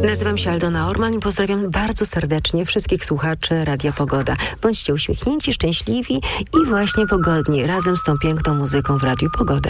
Nazywam się Aldona Orman i pozdrawiam bardzo serdecznie wszystkich słuchaczy Radia Pogoda. Bądźcie uśmiechnięci, szczęśliwi i właśnie pogodni razem z tą piękną muzyką w Radiu Pogoda.